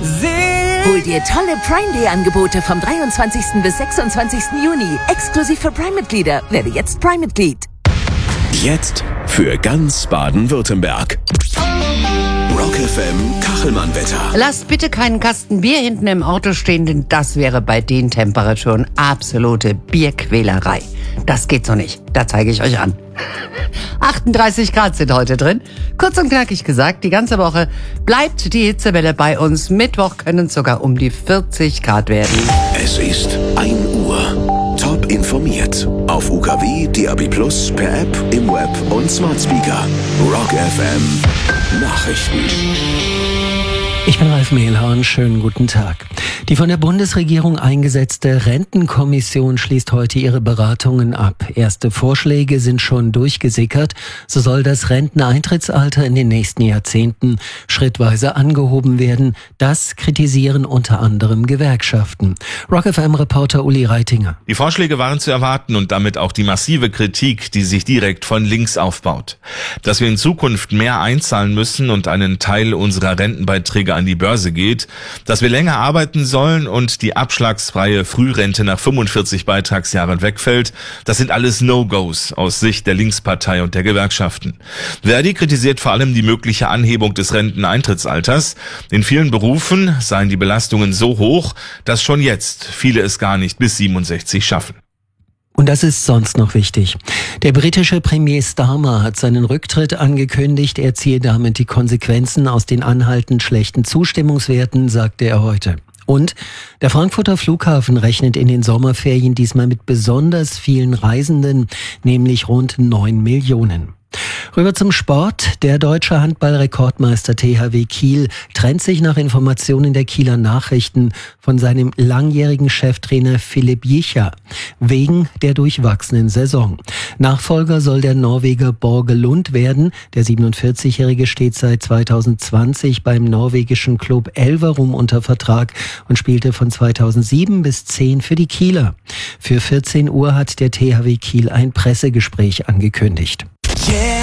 Hol dir tolle Prime Day Angebote vom 23. bis 26. Juni. Exklusiv für Prime-Mitglieder. Werde jetzt Prime-Mitglied. Jetzt für ganz Baden-Württemberg. Rock FM Kachelmann-Wetter. Lasst bitte keinen Kasten Bier hinten im Auto stehen, denn das wäre bei den Temperaturen absolute Bierquälerei. Das geht so nicht. Da zeige ich euch an. 38 Grad sind heute drin. Kurz und knackig gesagt, die ganze Woche bleibt die Hitzewelle bei uns. Mittwoch können es sogar um die 40 Grad werden. Es ist 1 Uhr. Top informiert. Auf UKW, DAB+, per App, im Web und Smart Speaker. Rock FM Nachrichten. Ich bin Ralf Mehlhorn, schönen guten Tag. Die von der Bundesregierung eingesetzte Rentenkommission schließt heute ihre Beratungen ab. Erste Vorschläge sind schon durchgesickert. So soll das Renteneintrittsalter in den nächsten Jahrzehnten schrittweise angehoben werden. Das kritisieren unter anderem Gewerkschaften. Rock FM-Reporter Uli Reitinger. Die Vorschläge waren zu erwarten und damit auch die massive Kritik, die sich direkt von links aufbaut. Dass wir in Zukunft mehr einzahlen müssen und einen Teil unserer Rentenbeiträge an die Börse geht, dass wir länger arbeiten sollen und die abschlagsfreie Frührente nach 45 Beitragsjahren wegfällt, das sind alles No-Gos aus Sicht der Linkspartei und der Gewerkschaften. Verdi kritisiert vor allem die mögliche Anhebung des Renteneintrittsalters. In vielen Berufen seien die Belastungen so hoch, dass schon jetzt viele es gar nicht bis 67 schaffen. Und das ist sonst noch wichtig. Der britische Premier Starmer hat seinen Rücktritt angekündigt. Er ziehe damit die Konsequenzen aus den anhaltend schlechten Zustimmungswerten, sagte er heute. Und der Frankfurter Flughafen rechnet in den Sommerferien diesmal mit besonders vielen Reisenden, nämlich rund 9 Millionen. Rüber zum Sport. Der deutsche Handball-Rekordmeister THW Kiel trennt sich nach Informationen der Kieler Nachrichten von seinem langjährigen Cheftrainer Philipp Jicha wegen der durchwachsenen Saison. Nachfolger soll der Norweger Borge Lund werden. Der 47-Jährige steht seit 2020 beim norwegischen Club Elverum unter Vertrag und spielte von 2007 bis 2010 für die Kieler. Für 14 Uhr hat der THW Kiel ein Pressegespräch angekündigt. Yeah.